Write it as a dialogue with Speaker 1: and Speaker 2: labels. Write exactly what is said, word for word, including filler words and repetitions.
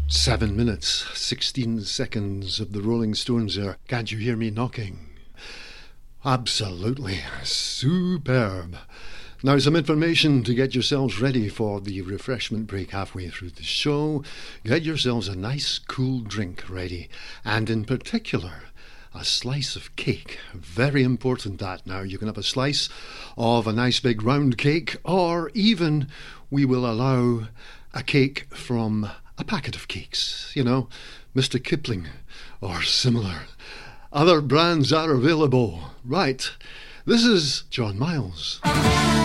Speaker 1: Seven minutes, sixteen seconds of the Rolling Stones there. Can't you hear me knocking? Absolutely superb. Now, some information to get yourselves ready for the refreshment break halfway through the show. Get yourselves a nice cool drink ready, and in particular, a slice of cake. Very important that. Now, you can have a slice of a nice big round cake, or even we will allow a cake from a packet of cakes, you know, Mister Kipling or similar. Other brands are available. Right, this is John Miles.